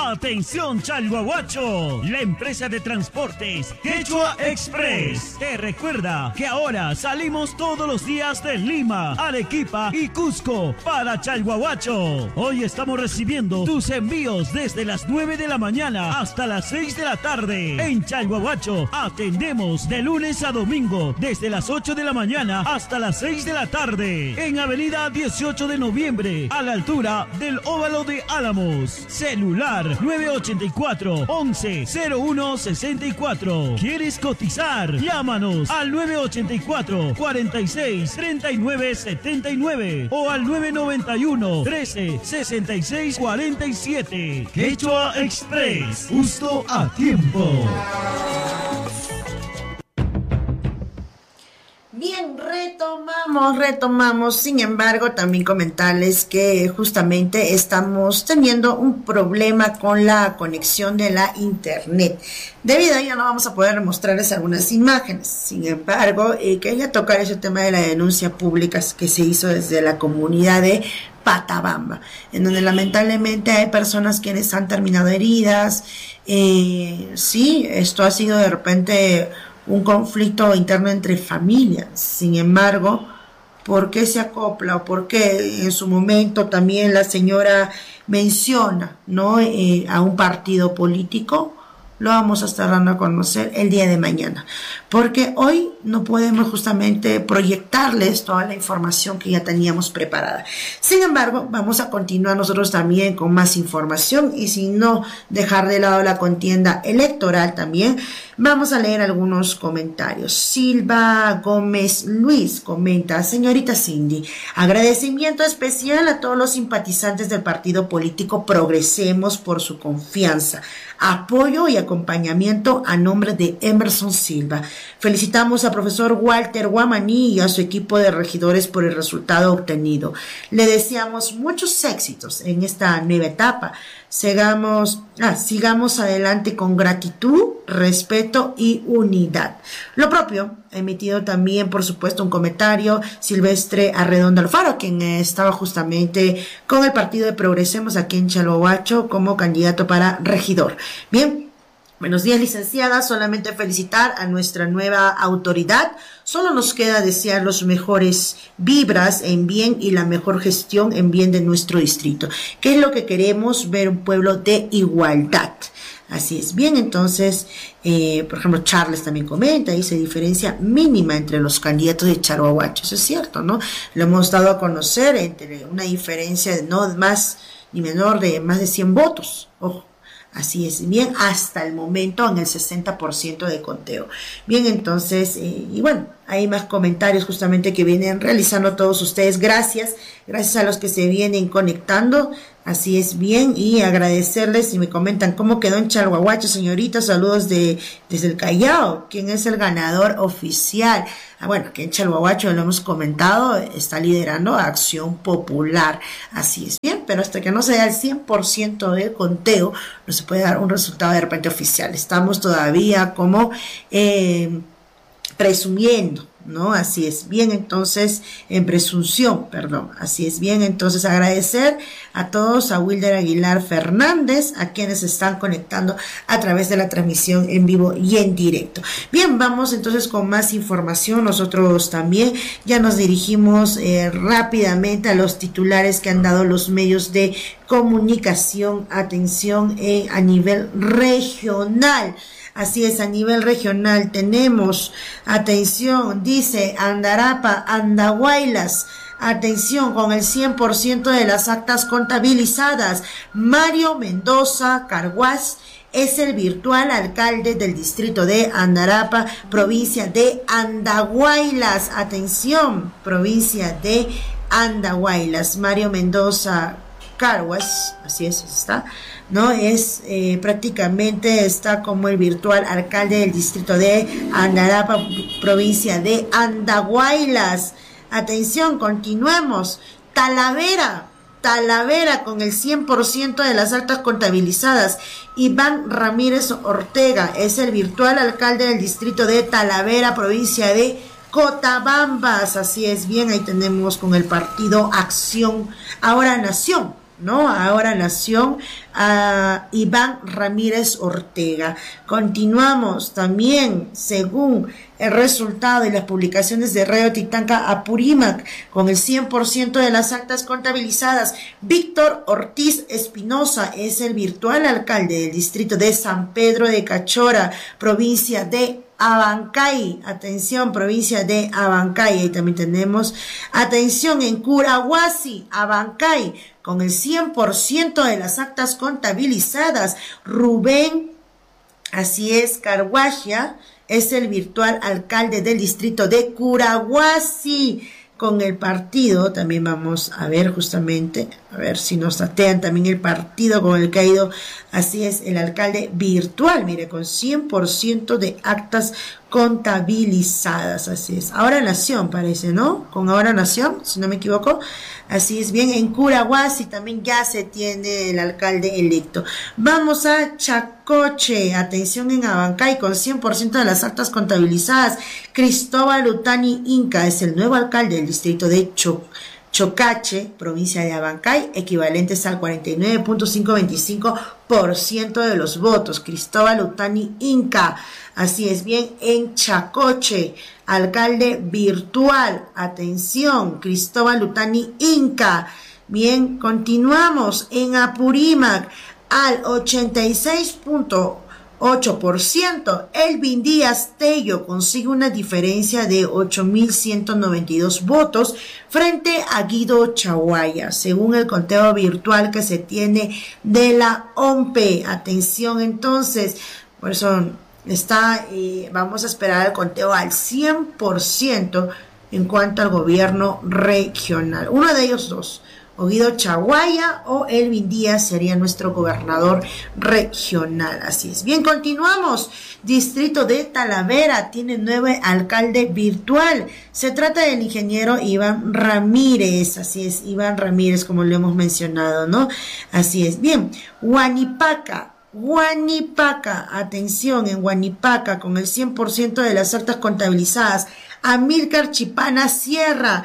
Atención Chalhuahuacho, la empresa de transportes Quechua Express te recuerda que ahora salimos todos los días de Lima, Arequipa y Cusco para Chalhuahuacho. Hoy estamos recibiendo tus envíos desde las 9 de la mañana hasta las 6 de la tarde. En Chalhuahuacho atendemos de lunes a domingo desde las 8 de la mañana hasta las 6 de la tarde. En Avenida 18 de Noviembre, a la altura del Óvalo de Álamos. Celular 984-110164. ¿Quieres cotizar? Llámanos al 984-463979 o al 991-136647. Quechua Express, justo a tiempo. Bien, retomamos. Sin embargo, también comentarles que justamente estamos teniendo un problema con la conexión de la internet. Debido a ello no vamos a poder mostrarles algunas imágenes. Sin embargo, quería tocar ese tema de la denuncia pública que se hizo desde la comunidad de Patabamba, en donde lamentablemente hay personas quienes han terminado heridas. Sí, esto ha sido de repente un conflicto interno entre familias. Sin embargo, ¿por qué se acopla o por qué en su momento también la señora menciona, ¿no?, a un partido político? Lo vamos a estar dando a conocer el día de mañana, porque hoy no podemos justamente proyectarles toda la información que ya teníamos preparada. Sin embargo, vamos a continuar nosotros también con más información y sin no dejar de lado la contienda electoral también, vamos a leer algunos comentarios. Silva Gómez Luis comenta: señorita Cindy, agradecimiento especial a todos los simpatizantes del partido político Progresemos por su confianza, apoyo y acompañamiento a nombre de Emerson Silva. Felicitamos a profesor Walter Guamaní y a su equipo de regidores por el resultado obtenido. Le deseamos muchos éxitos en esta nueva etapa. Sigamos adelante con gratitud, respeto y unidad. Lo propio ha emitido también, por supuesto, un comentario Silvestre Arredondo Alfaro, quien estaba justamente con el partido de Progresemos aquí en Chalhuahuacho como candidato para regidor. Bien. Buenos días, licenciada. Solamente felicitar a nuestra nueva autoridad. Solo nos queda desear los mejores vibras en bien y la mejor gestión en bien de nuestro distrito. ¿Qué es lo que queremos? Ver un pueblo de igualdad. Así es. Bien, entonces, por ejemplo, Charles también comenta, dice diferencia mínima entre los candidatos de Chalhuahuacho. Eso es cierto, ¿no? Lo hemos dado a conocer entre una diferencia de no más ni menor de más de 100 votos. Ojo. Así es, bien, hasta el momento en el 60% de conteo. Bien, entonces, y bueno, hay más comentarios justamente que vienen realizando todos ustedes. Gracias a los que se vienen conectando. Así es, bien, y agradecerles si me comentan cómo quedó en Chalhuahuacho, señorita. Saludos desde el Callao. ¿Quién es el ganador oficial? Bueno, que en Chalhuahuacho lo hemos comentado, está liderando a Acción Popular. Así es, bien, pero hasta que no se dé el 100% del conteo, no se puede dar un resultado de repente oficial. Estamos todavía como presumiendo, ¿no? Así es, bien, entonces, en presunción, perdón, así es, bien, entonces agradecer a todos, a Wilder Aguilar Fernández, a quienes están conectando a través de la transmisión en vivo y en directo. Bien, vamos entonces con más información. Nosotros también ya nos dirigimos rápidamente a los titulares que han dado los medios de comunicación. Atención, a nivel regional. Así es, a nivel regional tenemos, atención, dice Andarapa, Andahuaylas, atención, con el 100% de las actas contabilizadas. Mario Mendoza Carguás es el virtual alcalde del distrito de Andarapa, provincia de Andahuaylas. Atención, provincia de Andahuaylas. Mario Mendoza Carguas, así es, está, ¿no? Es prácticamente está como el virtual alcalde del distrito de Andarapa, provincia de Andahuaylas. Atención, continuemos. Talavera con el 100% de las actas contabilizadas. Iván Ramírez Ortega es el virtual alcalde del distrito de Talavera, provincia de Cotabambas. Así es, bien, ahí tenemos con el partido Acción, ahora Nación. ¿no? Ahora Nación, a Iván Ramírez Ortega. Continuamos también, según el resultado de las publicaciones de Radio Titanca Apurímac, con el 100% de las actas contabilizadas, Víctor Ortiz Espinosa es el virtual alcalde del distrito de San Pedro de Cachora, provincia de Abancay. Atención, provincia de Abancay. Ahí también tenemos, atención, en Curahuasi, Abancay, con el 100% de las actas contabilizadas, Rubén, así es, Carguasia, es el virtual alcalde del distrito de Curahuasi. Con el partido, también vamos a ver justamente, a ver si nos datean también el partido con el que ha ido, así es, el alcalde virtual, mire, con 100% de actas contabilizadas, así es. Ahora Nación parece, ¿no? Con Ahora Nación, si no me equivoco, así es. Bien, en Curahuasi también ya se tiene el alcalde electo. Vamos a Chacoche, atención, en Abancay, con 100% de las actas contabilizadas, Cristóbal Utani Inca es el nuevo alcalde del distrito de Chocache, provincia de Abancay, equivalentes al 49.525% de los votos. Cristóbal Utani Inca, así es. Bien, en Chacoche, alcalde virtual, atención, Cristóbal Utani Inca. Bien, continuamos en Apurímac, al 86.8%, Elvin Díaz Tello consigue una diferencia de 8.192 votos frente a Guido Chaguaya, según el conteo virtual que se tiene de la OMPE. Atención, entonces, por eso vamos a esperar el conteo al 100% en cuanto al gobierno regional. Uno de ellos dos, o Guido Chaguaya o Elvin Díaz, sería nuestro gobernador regional. Así es. Bien, continuamos. Distrito de Talavera tiene nuevo alcalde virtual. Se trata del ingeniero Iván Ramírez. Así es, Iván Ramírez, como lo hemos mencionado, ¿no? Así es. Bien, Huanipaca, atención, en Huanipaca, con el 100% de las actas contabilizadas, Amílcar Chipana Sierra.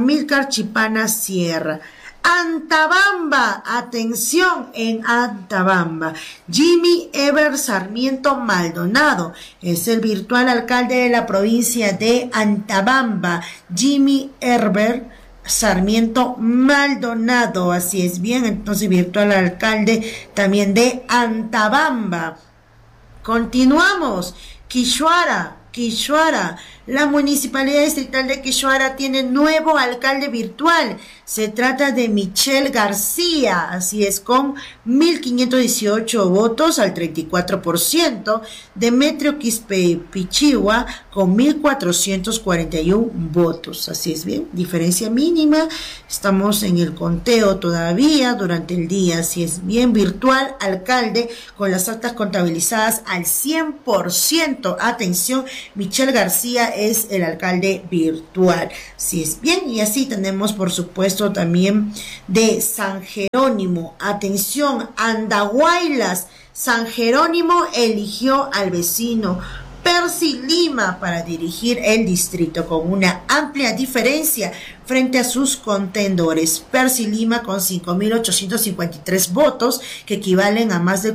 Antabamba, atención, en Antabamba, Jimmy Eber Sarmiento Maldonado es el virtual alcalde de la provincia de Antabamba. Jimmy Eber Sarmiento Maldonado, así es. Bien, entonces virtual alcalde también de Antabamba. Continuamos. Quichuara, la Municipalidad Distrital de Quichuara tiene nuevo alcalde virtual. Se trata de Michelle García, así es, con 1.518 votos al 34%. Demetrio Quispe Pichigua con 1.441 votos. Así es, bien, diferencia mínima. Estamos en el conteo todavía durante el día. Así es, bien, virtual alcalde con las actas contabilizadas al 100%. Atención, Michelle García es el alcalde virtual. Así es, bien, y así tenemos, por supuesto, también de San Jerónimo. Atención, Andahuaylas, San Jerónimo eligió al vecino Percy Lima para dirigir el distrito con una amplia diferencia frente a sus contendores. Percy Lima con 5.853 votos, que equivalen a más del